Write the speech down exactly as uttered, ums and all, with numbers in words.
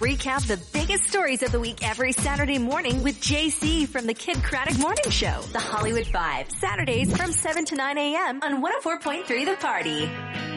recap the biggest stories of the week every Saturday morning with J C from the Kid Craddock Morning Show. The Hollywood Five, Saturdays from seven to nine a.m. on one oh four point three The Party.